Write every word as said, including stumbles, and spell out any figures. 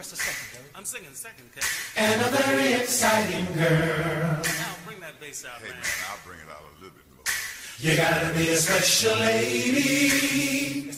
first or second, Billy? I'm singing second, Kevin. And a very exciting girl. Now bring that bass out, Hey, man. man, I'll bring it out a little bit more. You gotta be a special lady